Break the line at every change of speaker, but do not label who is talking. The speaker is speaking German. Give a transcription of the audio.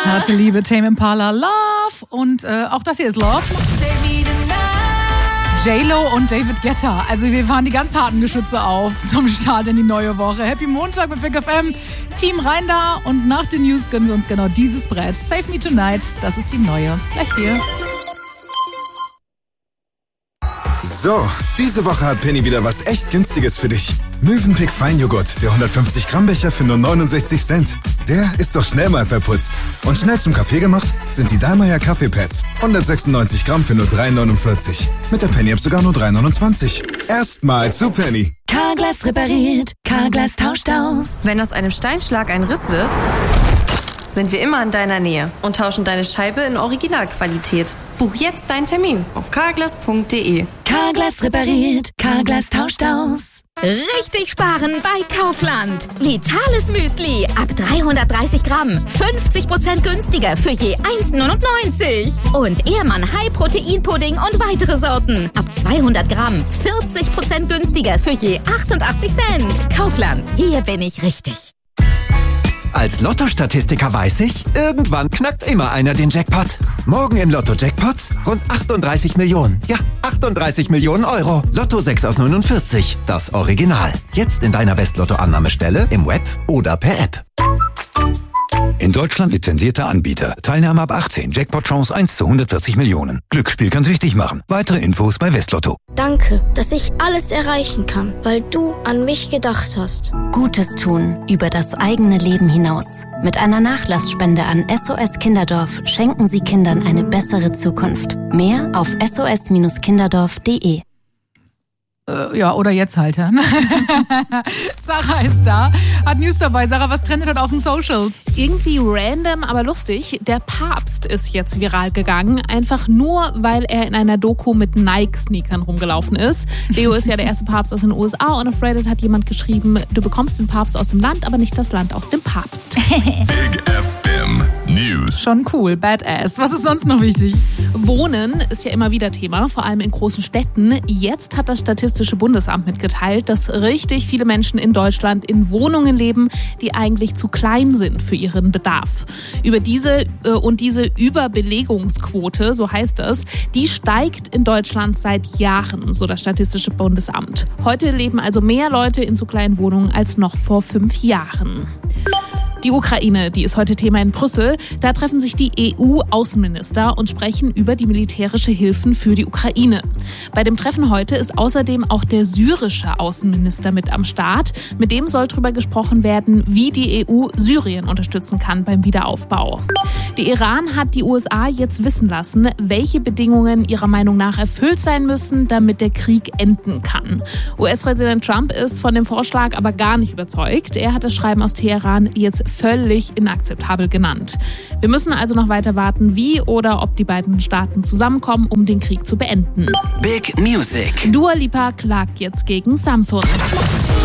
Harte Liebe, Tame Impala, Love. Und auch das hier ist Love. J-Lo und David Guetta. Also wir fahren die ganz harten Geschütze auf zum Start in die neue Woche. Happy Montag mit Big FM. Team rein da. Und nach den News gönnen wir uns genau dieses Brett. Save Me Tonight, das ist die neue. Gleich hier.
So, diese Woche hat Penny wieder was echt Günstiges für dich. Mövenpick Feinjoghurt, der 150 Gramm Becher für nur 69 Cent. Der ist doch schnell mal verputzt. Und schnell zum Kaffee gemacht sind die Dallmayr Kaffeepads. 196 Gramm für nur 3,49. Mit der Penny-App sogar nur 3,29. Erstmal zu Penny.
Carglass repariert, Carglass tauscht aus.
Wenn aus einem Steinschlag ein Riss wird, sind wir immer an deiner Nähe und tauschen deine Scheibe in Originalqualität. Buch jetzt deinen Termin auf carglass.de.
Carglass repariert, Carglass tauscht aus.
Richtig sparen bei Kaufland. Vitales Müsli ab 330 Gramm. 50% günstiger für je 1,99. Und Ehrmann High-Protein-Pudding und weitere Sorten. Ab 200 Gramm. 40% günstiger für je 88 Cent. Kaufland. Hier bin ich richtig.
Als Lotto-Statistiker weiß ich, irgendwann knackt immer einer den Jackpot. Morgen im Lotto-Jackpot rund 38 Millionen. Ja, 38 Millionen Euro. Lotto 6 aus 49. Das Original. Jetzt in deiner West-Lotto-Annahmestelle, im Web oder per App.
In Deutschland lizenzierter Anbieter. Teilnahme ab 18. Jackpot-Chance 1 zu 140 Millionen. Glücksspiel kann süchtig machen. Weitere Infos bei Westlotto.
Danke, dass ich alles erreichen kann, weil du an mich gedacht hast.
Gutes tun über das eigene Leben hinaus. Mit einer Nachlassspende an SOS Kinderdorf schenken Sie Kindern eine bessere Zukunft. Mehr auf sos-kinderdorf.de.
Ja, oder jetzt halt. Ja. Sarah ist da, hat News dabei. Sarah, was trendet heute auf den Socials?
Irgendwie random, aber lustig. Der Papst ist jetzt viral gegangen, einfach nur, weil er in einer Doku mit Nike-Sneakern rumgelaufen ist. Leo ist ja der erste Papst aus den USA und auf Reddit hat jemand geschrieben, du bekommst den Papst aus dem Land, aber nicht das Land aus dem Papst.
Big FM News.
Schon cool, badass. Was ist sonst noch wichtig?
Wohnen ist ja immer wieder Thema, vor allem in großen Städten. Jetzt hat das Statistische Bundesamt mitgeteilt, dass richtig viele Menschen in Deutschland in Wohnungen leben, die eigentlich zu klein sind für ihren Bedarf. Diese Überbelegungsquote, so heißt es, die steigt in Deutschland seit Jahren, so das Statistische Bundesamt. Heute leben also mehr Leute in zu kleinen Wohnungen als noch vor 5 Jahren. Die Ukraine, die ist heute Thema in Brüssel. Da treffen sich die EU-Außenminister und sprechen über die militärische Hilfen für die Ukraine. Bei dem Treffen heute ist außerdem auch der syrische Außenminister mit am Start. Mit dem soll darüber gesprochen werden, wie die EU Syrien unterstützen kann beim Wiederaufbau. Der Iran hat die USA jetzt wissen lassen, welche Bedingungen ihrer Meinung nach erfüllt sein müssen, damit der Krieg enden kann. US-Präsident Trump ist von dem Vorschlag aber gar nicht überzeugt. Er hat das Schreiben aus Teheran jetzt völlig inakzeptabel genannt. Wir müssen also noch weiter warten, wie oder ob die beiden Staaten zusammenkommen, um den Krieg zu beenden.
Big Music.
Dua Lipa klagt jetzt gegen Samsung.